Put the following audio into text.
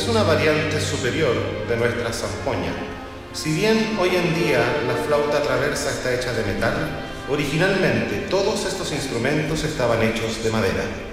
es una variante superior de nuestra zampoña. Si bien hoy en día la flauta traversa está hecha de metal, originalmente todos estos instrumentos estaban hechos de madera.